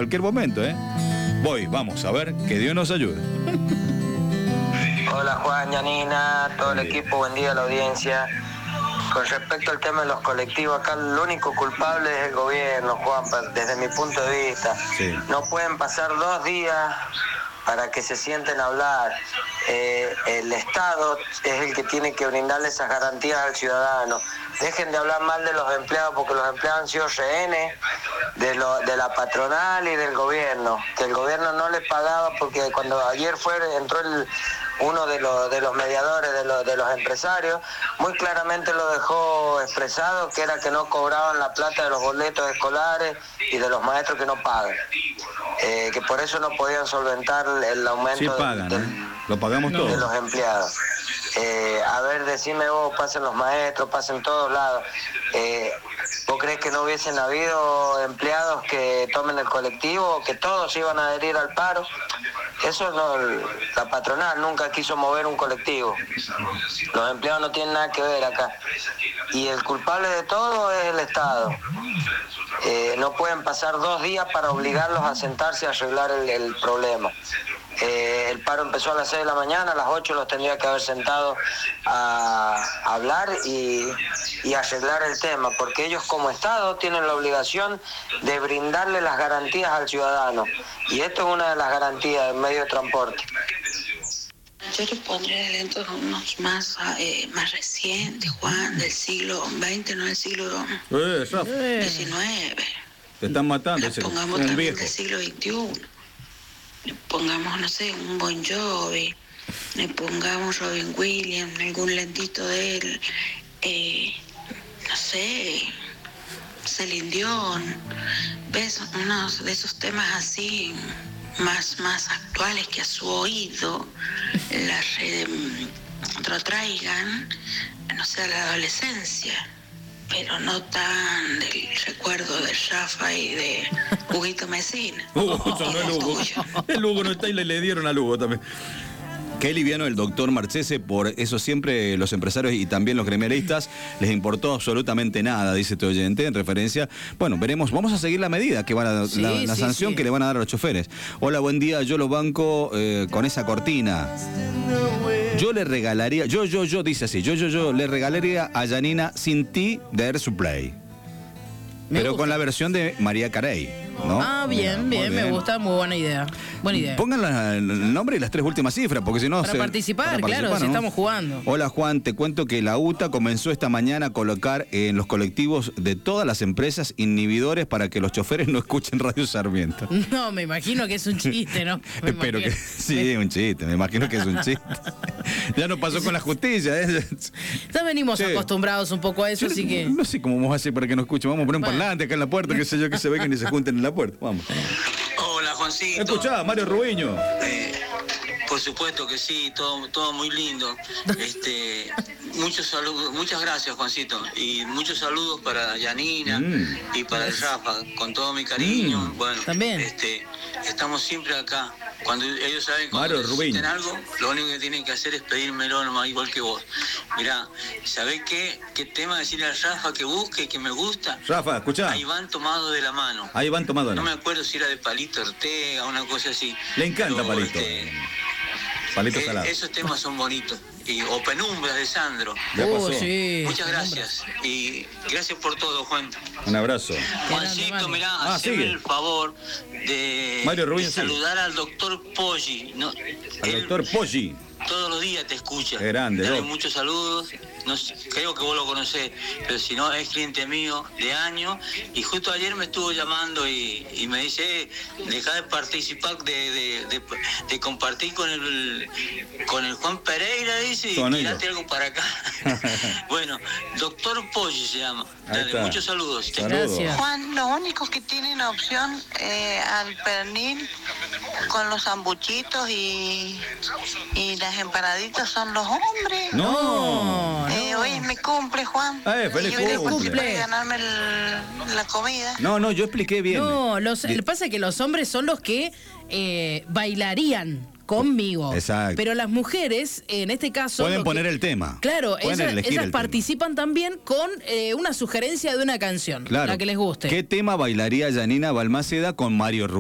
cualquier momento, ¿eh? Vamos a ver, que Dios nos ayude. Hola Juan, Yanina, todo el equipo, buen día a la audiencia. Con respecto al tema de los colectivos, acá el único culpable es el gobierno, Juan, desde mi punto de vista. Sí. No pueden pasar 2 días para que se sienten a hablar. El Estado es el que tiene que brindarle esas garantías al ciudadano. Dejen de hablar mal de los empleados, porque los empleados han sido rehenes de la patronal y del gobierno, que el gobierno no les pagaba, porque cuando ayer entró uno de los mediadores de los empresarios, muy claramente lo dejó expresado, que era que no cobraban la plata de los boletos escolares y de los maestros que no pagan, que por eso no podían solventar el aumento Sí pagan, lo pagamos todos. de los empleados. A ver, decime vos, pasen los maestros, pasen todos lados. ¿Vos crees que no hubiesen habido empleados que tomen el colectivo, que todos iban a adherir al paro? Eso no, la patronal nunca quiso mover un colectivo. Los empleados no tienen nada que ver acá. Y el culpable de todo es el Estado. No pueden pasar 2 días para obligarlos a sentarse a arreglar el problema. El paro empezó a las 6 de la mañana, a las 8 los tendría que haber sentado a hablar y arreglar el tema, porque ellos como Estado tienen la obligación de brindarle las garantías al ciudadano, y esto es una de las garantías del medio de transporte. Yo le pondré dentro de unos más recientes, Juan, del siglo XX, no del siglo XIX. Te están matando, Le pongamos un también viejo. del siglo XXI. Le pongamos, no sé, un Bon Jovi, le pongamos Robin Williams, algún lentito de él, no sé, Celine Dion, ¿ves? Unos de esos temas así más actuales que a su oído lo traigan, no sé, a la adolescencia, pero no tan del recuerdo de Rafa y de Huguito Mesina. Sonó el Hugo. El Hugo no está y le dieron al Hugo también. Qué liviano el doctor Marchese, por eso siempre los empresarios y también los gremialistas les importó absolutamente nada, dice este oyente, en referencia. Bueno, veremos, vamos a seguir la medida que van a la sanción que le van a dar a los choferes. Hola, buen día, yo lo banco con esa cortina. Yo le regalaría, yo, dice así, yo le regalaría a Yanina Sin Ti de Air Supply. Pero con la versión de María Carey, ¿no? Ah, bien, me gusta, muy buena idea. Buena idea. Pongan el nombre y las 3 últimas cifras, porque si no... Para participar, claro, si estamos jugando. Hola Juan, te cuento que la UTA comenzó esta mañana a colocar en los colectivos de todas las empresas inhibidores para que los choferes no escuchen Radio Sarmiento. No, me imagino que es un chiste, ¿no? Espero que sí, es un chiste, me imagino que es un chiste. Ya no pasó con la justicia, ¿eh? Ya venimos acostumbrados un poco a eso, así que... No sé cómo vamos a hacer para que nos escuchen, vamos a poner un parlante acá en la puerta, qué sé yo, que se vengan y se junten en la puerta, vamos. Hola, Juancito. Escuchá, Mario Rubiño. Por supuesto que sí, todo muy lindo. Muchos saludos, muchas gracias, Juancito. Y muchos saludos para Yanina y para el Rafa, con todo mi cariño. Bueno, también. Estamos siempre acá. Cuando ellos saben que cuando necesiten algo, lo único que tienen que hacer es pedírmelo nomás, igual que vos. Mirá, ¿sabés qué tema decirle al Rafa que busque, que me gusta? Rafa, escuchá. Ahí van tomados de la mano. Ahí van tomados de la mano. No me acuerdo si era de Palito Ortega, una cosa así. Le encanta Palito. Palito salado. Esos temas son bonitos. O Penumbras de Sandro. Sí. Muchas gracias. Y gracias por todo, Juan. Un abrazo. Juancito, mirá, haceme el favor de saludar al doctor Poggi. ¿No? Al doctor Poggi. Todos los días te escucha. Qué grande, Dale muchos saludos. No sé, creo que vos lo conocés, pero si no, es cliente mío de años. Y justo ayer me estuvo llamando y me dice, deja de participar, de compartir con el Juan Pereira, dice, y tirate algo para acá. Bueno, doctor Poggi se llama. Dale, muchos saludos. Gracias. Juan, lo único que tienen opción al pernil con los sambuchitos y las empanaditas son los hombres. No. Hoy es mi cumple, Juan. Feliz cumple. Para ganarme la comida. No, yo expliqué bien. No, pasa que los hombres son los que bailarían conmigo. Exacto. Pero las mujeres, en este caso... Pueden poner el tema. Claro, ellas participan también con una sugerencia de una canción, la que les guste. ¿Qué tema bailaría Yanina Balmaceda con Mario Rubiño?